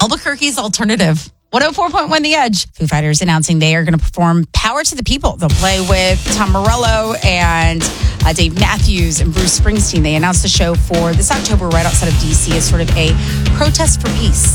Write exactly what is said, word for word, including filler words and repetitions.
Albuquerque's alternative. one oh four point one The Edge. Foo Fighters announcing they are going to perform Power to the People. They'll play with Tom Morello and uh, Dave Matthews and Bruce Springsteen. They announced the show for this October right outside of D C as sort of a protest for peace.